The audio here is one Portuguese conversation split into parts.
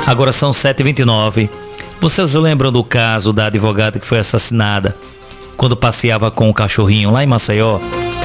Agora são 7h29. Vocês lembram do caso da advogada que foi assassinada quando passeava com o cachorrinho lá em Maceió?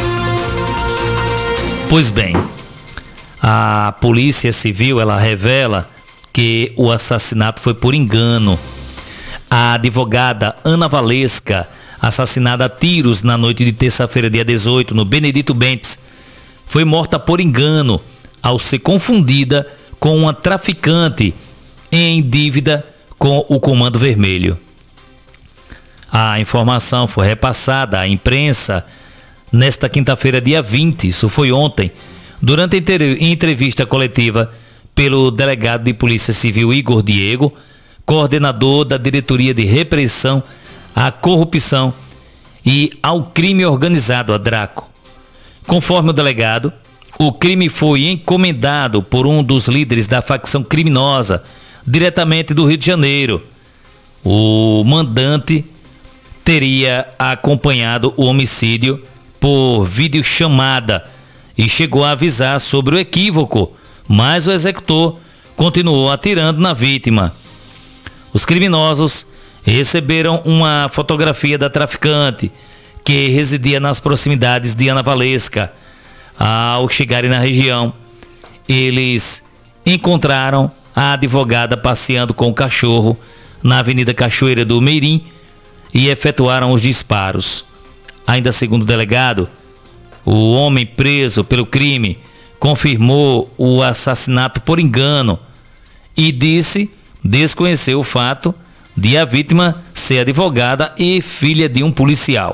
Pois bem, a Polícia Civil, ela revela que o assassinato foi por engano. A advogada Ana Valesca, assassinada a tiros na noite de terça-feira, dia 18, no Benedito Bentes, foi morta por engano ao ser confundida com uma traficante em dívida com o Comando Vermelho. A informação foi repassada à imprensa nesta quinta-feira, dia 20, isso foi ontem, durante a entrevista coletiva pelo delegado de Polícia Civil Igor Diego, coordenador da Diretoria de Repressão à Corrupção e ao Crime Organizado, a DRACO. Conforme o delegado, o crime foi encomendado por um dos líderes da facção criminosa, diretamente do Rio de Janeiro. O mandante teria acompanhado o homicídio por videochamada e chegou a avisar sobre o equívoco, mas o executor continuou atirando na vítima. Os criminosos receberam uma fotografia da traficante, que residia nas proximidades de Ana Valesca. Ao chegarem na região, eles encontraram a advogada passeando com o cachorro na Avenida Cachoeira do Meirim e efetuaram os disparos. Ainda segundo o delegado, o homem preso pelo crime confirmou o assassinato por engano e disse desconhecer o fato de a vítima ser advogada e filha de um policial.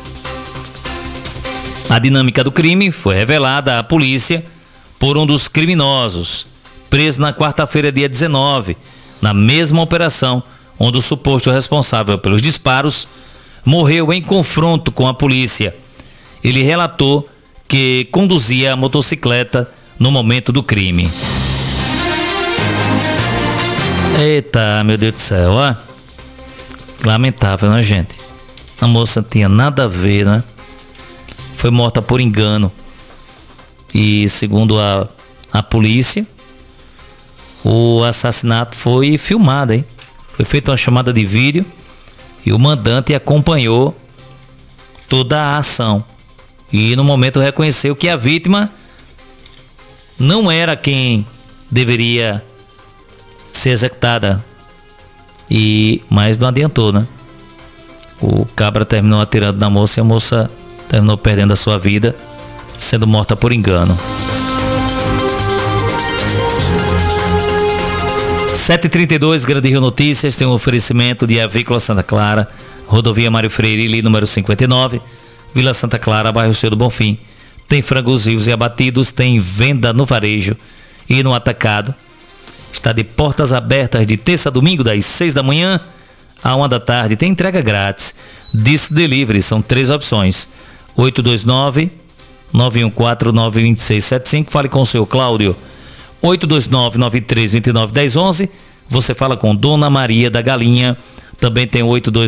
A dinâmica do crime foi revelada à polícia por um dos criminosos, preso na quarta-feira, dia 19, na mesma operação, onde o suposto responsável pelos disparos morreu em confronto com a polícia. Ele relatou que conduzia a motocicleta no momento do crime. Eita, meu Deus do céu, ó. Lamentável, né, gente? A moça tinha nada a ver, né? Foi morta por engano. E segundo a polícia, o assassinato foi filmado, hein? Foi feita uma chamada de vídeo e o mandante acompanhou toda a ação. E no momento reconheceu que a vítima não era quem deveria ser executada. Mas não adiantou, né? O cabra terminou atirando na moça e a moça terminou perdendo a sua vida, sendo morta por engano. 7h32, Grande Rio Notícias tem um oferecimento de Avícola Santa Clara, Rodovia Mário Freire, número 59, Vila Santa Clara, bairro Seu do Bonfim. Tem frangos vivos e abatidos, tem venda no varejo e no atacado. Está de portas abertas de terça a domingo, das 6 da manhã à 1 da tarde. Tem entrega grátis. Disc Delivery, são 3 opções. 829-914-92675. Fale com o seu Cláudio. 829-9329-1011. Você fala com Dona Maria da Galinha. Também tem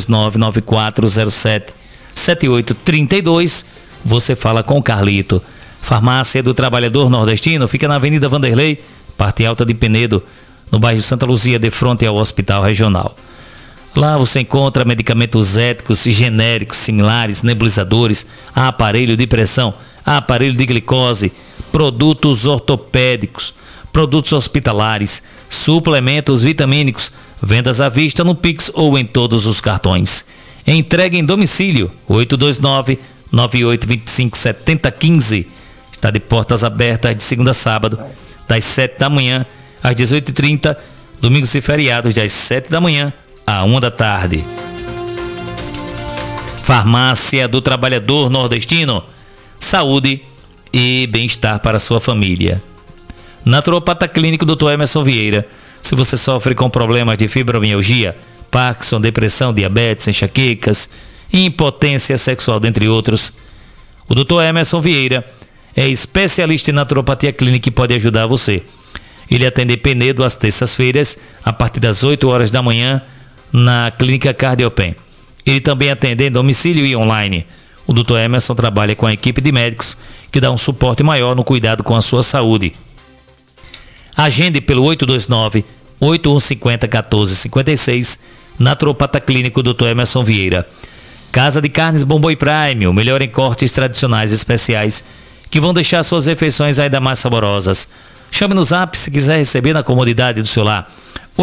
829-9407-7832. Você fala com o Carlito. Farmácia do Trabalhador Nordestino fica na Avenida Vanderlei, parte alta de Penedo, no bairro Santa Luzia, de frente ao Hospital Regional. Lá você encontra medicamentos éticos e genéricos similares, nebulizadores, aparelho de pressão, aparelho de glicose, produtos ortopédicos, produtos hospitalares, suplementos vitamínicos, vendas à vista no Pix ou em todos os cartões. Entrega em domicílio, 829-9825-7015. Está de portas abertas de segunda a sábado, das 7 da manhã às 18h30, domingos e feriados das 7 da manhã à 1 da tarde. Farmácia do Trabalhador Nordestino, saúde e bem-estar para a sua família. Naturopata Clínico Dr. Emerson Vieira. Se você sofre com problemas de fibromialgia, Parkinson, depressão, diabetes, enxaquecas, impotência sexual, dentre outros, o Dr. Emerson Vieira é especialista em naturopatia clínica e pode ajudar você. Ele atende em Penedo às terças-feiras, a partir das 8 horas da manhã, na Clínica Cardiopen. Ele também atende em domicílio e online. O Dr. Emerson trabalha com a equipe de médicos que dá um suporte maior no cuidado com a sua saúde. Agende pelo 8150-1456, Naturopata Clínico Dr. Emerson Vieira. Casa de Carnes Bom Boi Prime, o melhor em cortes tradicionais e especiais que vão deixar suas refeições ainda mais saborosas. Chame no Zap se quiser receber na comodidade do seu lar.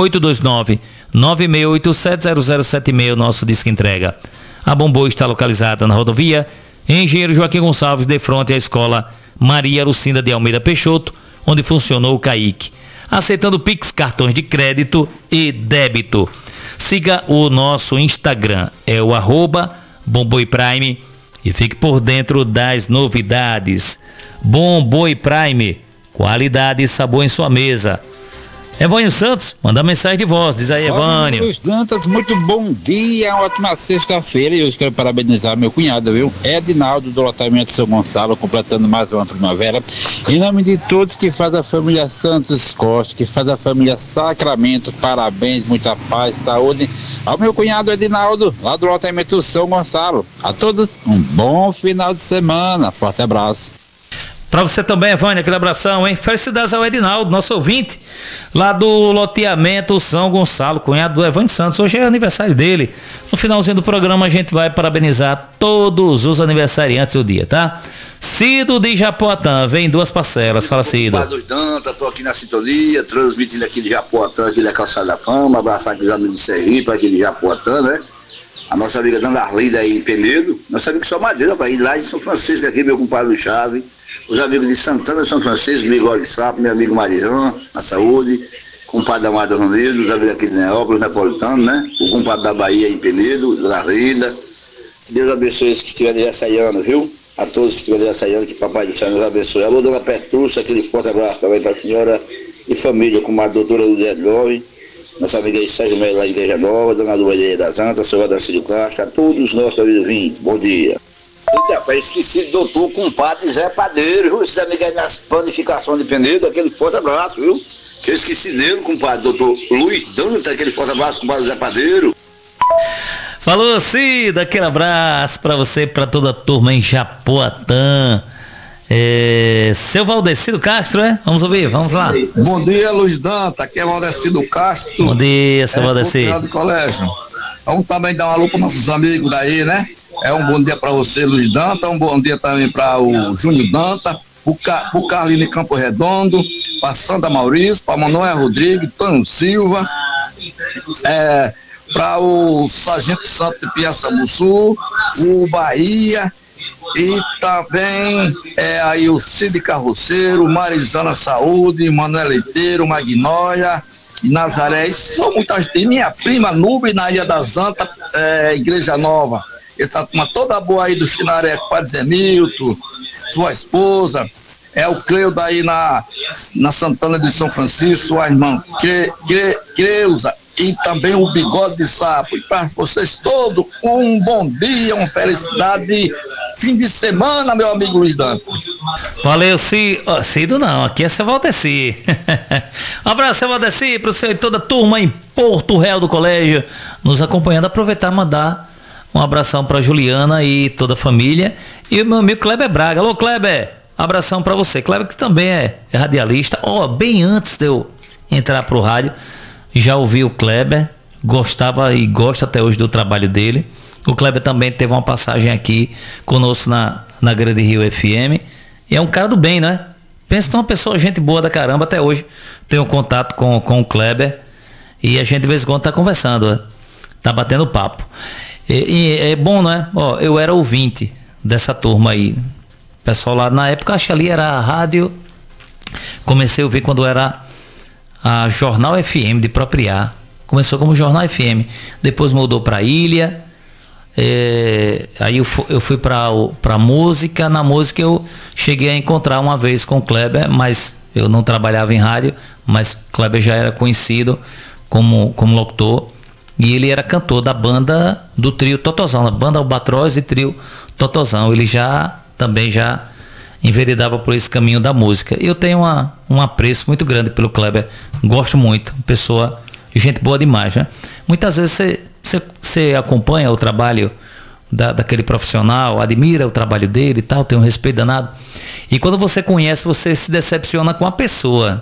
829-9687-0076, nosso disco entrega. A Bom Boi está localizada na rodovia Engenheiro Joaquim Gonçalves, de frente à escola Maria Lucinda de Almeida Peixoto, onde funcionou o CAIC. Aceitando Pix, cartões de crédito e débito. Siga o nosso Instagram, é o @BomBoiPrime, e fique por dentro das novidades. Bom Boi Prime, qualidade e sabor em sua mesa. Evânio Santos, manda mensagem de voz, diz aí, Evânio. Luiz Dantas, muito bom dia, ótima sexta-feira, e eu quero parabenizar meu cunhado, viu? Edinaldo, do loteamento São Gonçalo, completando mais uma primavera. Em nome de todos que faz a família Santos Costa, que faz a família Sacramento, parabéns, muita paz, saúde. Ao meu cunhado Edinaldo, lá do loteamento São Gonçalo. A todos, um bom final de semana, forte abraço. Pra você também, Evânia, aquele abração, hein? Felicidades ao Edinaldo, nosso ouvinte, lá do loteamento São Gonçalo, cunhado do Evânio Santos. Hoje é aniversário dele. No finalzinho do programa a gente vai parabenizar todos os aniversariantes do dia, tá? Cido de Japoatã, vem em 2 parcelas, fala Cido. Luiz Dantas, tô aqui na sintonia, transmitindo aqui de Japoatã, aqui da Calçada da Fama, abraçar aqui os amigos de Sergipe, aqui de Japoatã, né? A nossa amiga Dona Arlinda aí em Penedo, nossa amiga só Madeira, para ir lá em São Francisco, aqui meu compadre Chave, os amigos de Santana, São Francisco, Miguel de Sapo, meu amigo Marijão, na saúde, compadre Amado Ronildo, os amigos aqui de Neópolis, Napolitano, né? O compadre da Bahia em Penedo, Dona Arlinda. Que Deus abençoe os que estiverem aniversariando, viu? A todos que estiverem aniversariando, que Papai do Céu nos abençoe. Alô, Dona Petrúcia, aquele forte abraço também para a senhora e família, com a doutora Luzia Love, nossa amiga aí, Sérgio Melo, lá em Igreja Nova, Dona Luadeia das Antas, senhora Dacílio Castro, a todos os nossos amigos vindos, bom dia. Eita, esqueci do doutor compadre Zé Padeiro, viu? Esses amigos aí nas planificações de Penedo, aquele forte abraço, viu? Que eu esqueci dele, compadre, doutor Luiz Dantas, aquele forte abraço, compadre Zé Padeiro. Falou, Cida, aquele abraço pra você, pra toda a turma em Japoatã. Seu Valdecido Castro, Vamos ouvir, vamos lá. Bom dia, Luiz Dantas, aqui é Valdecido Castro. Bom dia, seu Valdecido. Do colégio. Vamos também dar uma lupa para nossos amigos daí, né? Um bom dia para você, Luiz Dantas, um bom dia também para o Júnior Dantas, o Carlinho de Campo Redondo, para Sandra Maurício, para Manoel Rodrigues, Tano Silva, para o Sargento Santo de Piaçabuçu, o Bahia, e também aí o Cid Carroceiro, Marizana Saúde, Manuel Leiteiro, Magnóia, Nazaré. Isso são muitas. E minha prima Nube na Ilha das Antas, Igreja Nova. Essa turma toda boa aí do Chinaré, Padre Zé Milton, sua esposa, o Cleuda aí na Santana de São Francisco, sua irmã Creuza, e também o Bigode de Sapo. E para vocês todos, um bom dia, uma felicidade, fim de semana, meu amigo Luiz Dantas. Valeu, Cido não, aqui é seu Valdeci. Um abraço, seu Valdeci, para você e toda a turma em Porto Real do Colégio, nos acompanhando. Aproveitar e mandar um abração para Juliana e toda a família. E o meu amigo Kleber Braga. Alô, Kleber, abração para você. Kleber que também é radialista. Bem antes de eu entrar pro rádio, já ouvi o Kleber, gostava e gosta até hoje do trabalho dele. O Kleber também teve uma passagem aqui conosco na Grande Rio FM. E é um cara do bem, né? Pensa numa pessoa, gente boa da caramba. Até hoje tenho contato com o Kleber. E a gente de vez em quando tá conversando, tá batendo papo. E é bom, né? Eu era ouvinte dessa turma aí. O pessoal lá na época, acho que ali era a rádio. Comecei a ouvir quando era a Jornal FM de Propriar. Começou como Jornal FM. Depois mudou para Ilha. Aí eu fui para música. Na música eu cheguei a encontrar uma vez com o Kleber, mas eu não trabalhava em rádio. Mas Kleber já era conhecido como locutor. E ele era cantor da banda do trio Totozão, da banda Albatroz e trio Totozão. Ele também já enveredava por esse caminho da música. Eu tenho um apreço muito grande pelo Kleber. Gosto muito. Pessoa, gente boa demais, né? Muitas vezes você acompanha o trabalho daquele profissional, admira o trabalho dele e tal, tem um respeito danado. E quando você conhece, você se decepciona com a pessoa.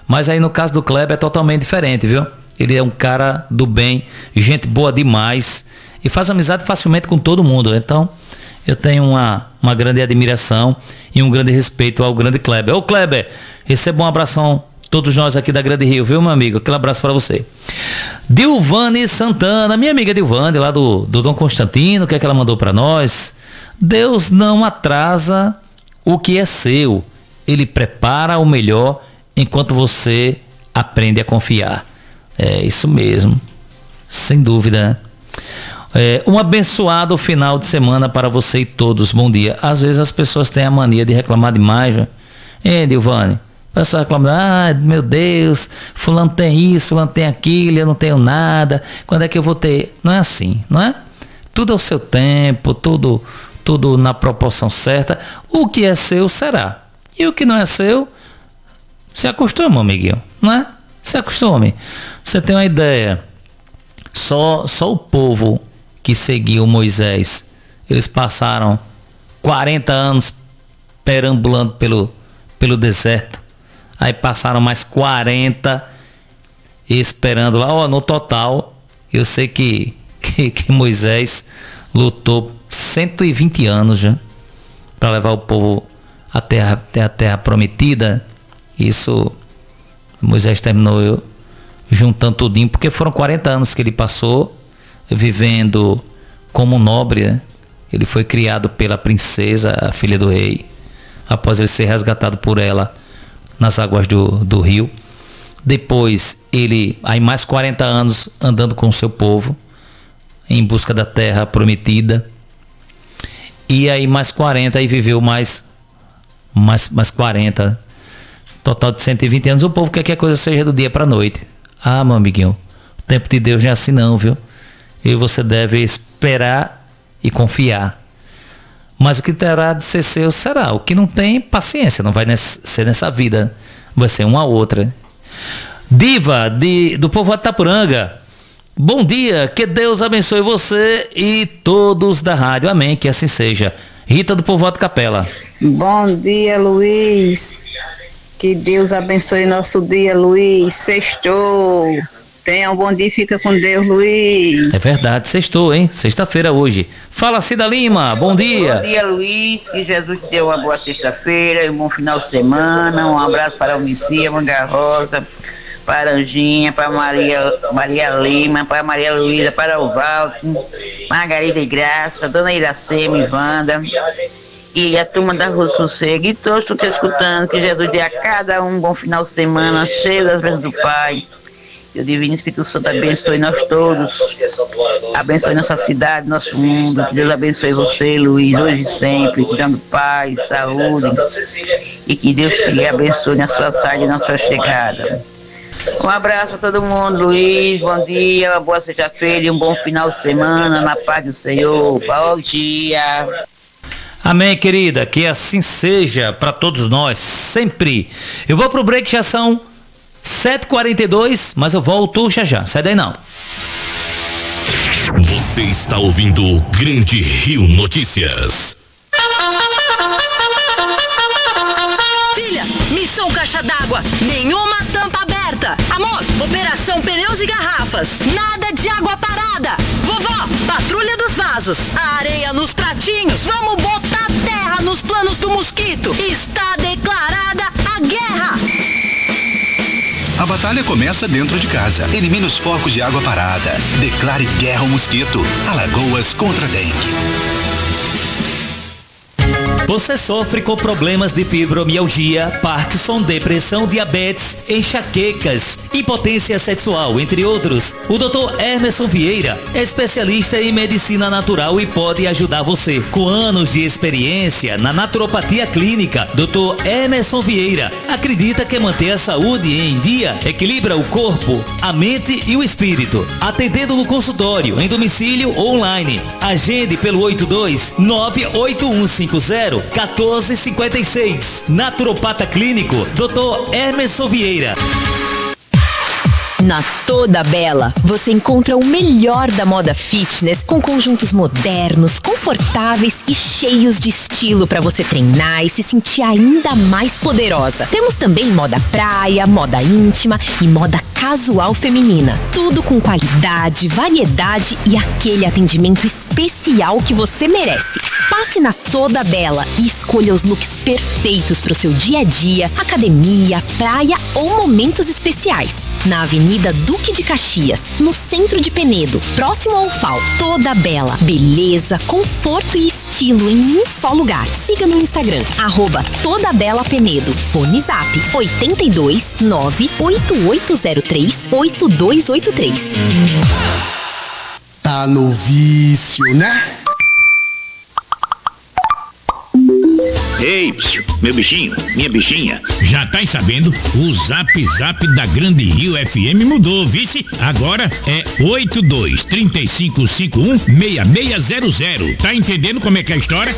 Mas aí no caso do Kleber é totalmente diferente, viu? Ele é um cara do bem, gente boa demais e faz amizade facilmente com todo mundo. Então eu tenho uma grande admiração e um grande respeito ao grande Kleber. Ô Kleber, receba um abração, todos nós aqui da Grande Rio, viu, meu amigo? Aquele abraço para você. Dilvane Santana, minha amiga Dilvane, lá do Dom Constantino, o que é que ela mandou para nós? Deus não atrasa o que é seu, ele prepara o melhor enquanto você aprende a confiar. É isso mesmo, sem dúvida. Um abençoado final de semana para você e todos. Bom dia. Às vezes as pessoas têm a mania de reclamar demais, né? Dilvane, o pessoal reclama, meu Deus, fulano tem isso, fulano tem aquilo, eu não tenho nada, quando é que eu vou ter? Não é assim, não é? Tudo ao seu tempo, tudo na proporção certa. O que é seu será, e o que não é seu, se acostuma, amiguinho, não é? Se acostume. Você tem uma ideia, só o povo que seguiu Moisés, eles passaram 40 anos perambulando pelo deserto, aí passaram mais 40 esperando lá. No total eu sei que Moisés lutou 120 anos já para levar o povo até a terra prometida. Isso Moisés terminou juntando tudinho, porque foram 40 anos que ele passou vivendo como nobre, né? Ele foi criado pela princesa, a filha do rei, após ele ser resgatado por ela nas águas do rio. Depois aí mais 40 anos andando com o seu povo em busca da terra prometida, e aí mais 40, aí viveu mais 40, total de 120 anos. O povo quer que a coisa seja do dia para a noite. Meu amiguinho, o tempo de Deus não é assim não, viu? E você deve esperar e confiar. Mas o que terá de ser seu será. O que não tem, paciência, não vai ser nessa vida, vai ser uma outra. Diva do povoado de Itapuranga, bom dia, que Deus abençoe você e todos da rádio, amém, que assim seja. Rita do povoado de Capela. Bom dia, Luiz, que Deus abençoe nosso dia, Luiz. Sextou. Tenha um bom dia, fica com Deus, Luiz. É verdade, sextou, hein? Sexta-feira hoje. Fala, Cida Lima, bom dia. Bom dia, Luiz, que Jesus te deu uma boa sexta-feira, um bom final de semana. Um abraço para a Almicia, Manga Rosa, para a Anjinha, para Maria Lima, para a Maria Luísa, para o Valdo, Margarida e Graça, Dona Iracema, Wanda e a turma da Rua Sossego e todos que estão escutando. Que Jesus dê a cada um bom final de semana, cheio das bênçãos do Pai. Que o Divino Espírito Santo abençoe nós todos, abençoe nossa cidade, nosso mundo. Que Deus abençoe você, Luiz, hoje e sempre, te dando paz, saúde, e que Deus te abençoe na sua saída e na sua chegada. Um abraço a todo mundo, Luiz, bom dia, uma boa sexta-feira e um bom final de semana, na paz do Senhor. Bom dia. Amém, querida, que assim seja para todos nós, sempre. Eu vou pro break, já são 7h42, mas eu volto já. Sai daí não. Você está ouvindo o Grande Rio Notícias. Filha, missão caixa d'água, nenhuma tampa aberta. Amor, operação pneus e garrafas, nada de água parada. Vovó, patrulha dos vasos, a areia nos pratinhos, vamos botar terra nos planos do mosquito. Está declarada a guerra. A batalha começa dentro de casa. Elimine os focos de água parada. Declare guerra ao mosquito. Alagoas contra a dengue. Você sofre com problemas de fibromialgia, Parkinson, depressão, diabetes, enxaquecas, impotência sexual, entre outros? O Dr. Emerson Vieira é especialista em medicina natural e pode ajudar você. Com anos de experiência na naturopatia clínica, Dr. Emerson Vieira acredita que manter a saúde em dia equilibra o corpo, a mente e o espírito. Atendendo no consultório, em domicílio ou online. Agende pelo 82-98150-1456. Naturopata Clínico, Dr. Emerson Vieira. Na Toda Bela, você encontra o melhor da moda fitness com conjuntos modernos, confortáveis e cheios de estilo para você treinar e se sentir ainda mais poderosa. Temos também moda praia, moda íntima e moda casual feminina. Tudo com qualidade, variedade e aquele atendimento especial que você merece. Passe na Toda Bela e escolha os looks perfeitos para o seu dia a dia, academia, praia ou momentos especiais. Na Avenida Duque de Caxias, no centro de Penedo, próximo ao FAO. Toda Bela, beleza, conforto e estilo em um só lugar. Siga no Instagram, @TodaBelaPenedo. Fone Zap 82 98803 8283. Tá no vício, né? Ei, meu bichinho, minha bichinha. Já tá sabendo? O Zap Zap da Grande Rio FM mudou, vice? Agora é 82-3551-6600. Tá entendendo como é que é a história?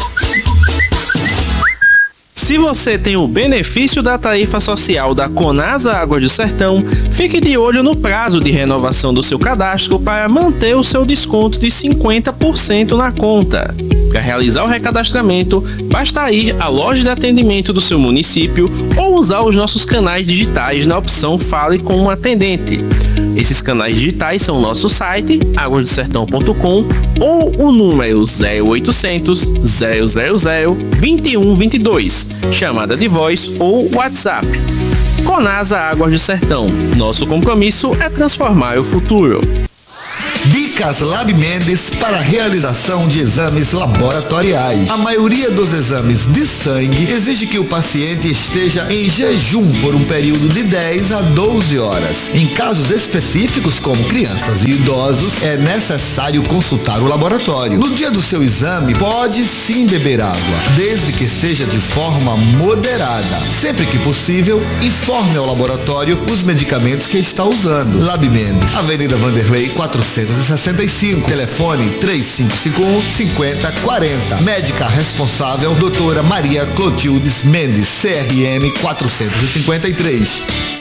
Se você tem o benefício da tarifa social da Conasa Águas do Sertão, fique de olho no prazo de renovação do seu cadastro para manter o seu desconto de 50% na conta. Para realizar o recadastramento, basta ir à loja de atendimento do seu município ou usar os nossos canais digitais na opção Fale com um Atendente. Esses canais digitais são o nosso site, aguasdosertão.com, ou o número 0800 000 2122, chamada de voz ou WhatsApp. Conasa Águas do Sertão. Nosso compromisso é transformar o futuro. Dicas Lab Mendes para a realização de exames laboratoriais. A maioria dos exames de sangue exige que o paciente esteja em jejum por um período de 10 a 12 horas. Em casos específicos, como crianças e idosos, é necessário consultar o laboratório. No dia do seu exame, pode sim beber água, desde que seja de forma moderada. Sempre que possível, informe ao laboratório os medicamentos que está usando. Lab Mendes, Avenida Vanderlei 465, telefone 3551-5040. Médica responsável, doutora Maria Clotildes Mendes, CRM 453.